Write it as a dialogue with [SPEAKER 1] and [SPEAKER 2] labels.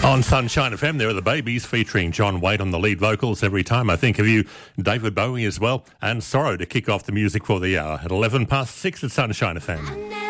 [SPEAKER 1] On Sunshine FM, there are the Babies featuring John Waite on the lead vocals. Every time I think of you, David Bowie as well, and Sorrow to kick off the music for the hour at 11 past 6 at Sunshine FM.